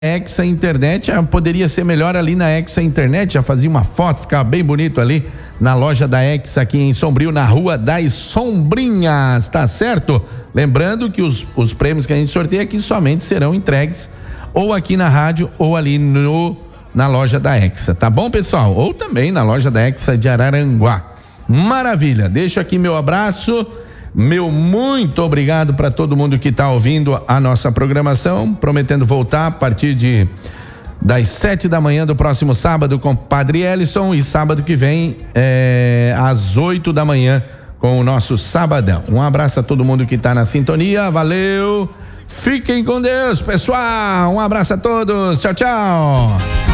Hexa Internet, poderia ser melhor ali na Hexa Internet, já fazia uma foto, ficava bem bonito ali na loja da Hexa aqui em Sombrio, na Rua das Sombrinhas, tá certo? Lembrando que os prêmios que a gente sorteia aqui somente serão entregues ou aqui na rádio ou ali na loja da Hexa, tá bom, pessoal? Ou também na loja da Hexa de Araranguá. Maravilha, deixo aqui meu abraço, meu muito obrigado para todo mundo que está ouvindo a nossa programação, prometendo voltar a partir das 7 da manhã do próximo sábado com o Padre Ellison e sábado que vem às 8 da manhã com o nosso Sabadão. Um abraço a todo mundo que está na sintonia, valeu, fiquem com Deus, pessoal, um abraço a todos, tchau, tchau.